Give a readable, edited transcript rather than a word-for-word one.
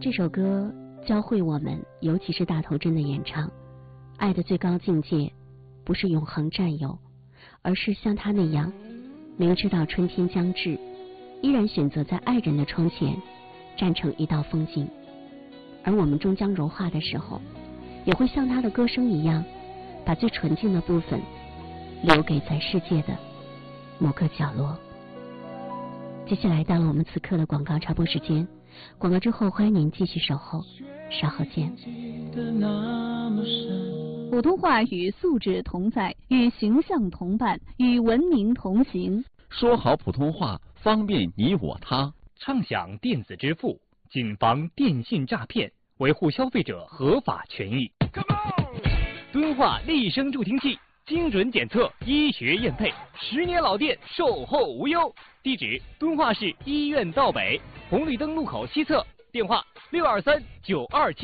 这首歌教会我们，尤其是大头针的演唱，爱的最高境界不是永恒占有，而是像他那样，明知道春天将至，依然选择在爱人的窗前站成一道风景。而我们终将融化的时候，也会像他的歌声一样，把最纯净的部分留给在世界的某个角落。接下来到了我们此刻的广告插播时间，广告之后欢迎您继续守候，稍后见。 普通话与素质同在，与形象同伴，与文明同行。 说好普通话，方便你我他。 畅享电子支付，谨防电信诈骗，维护消费者合法权益。敦化立声助听器，精准检测，医学验配，10年老店，售后无忧。地址：敦化市医院道北红绿灯路口西侧，电话：623-927。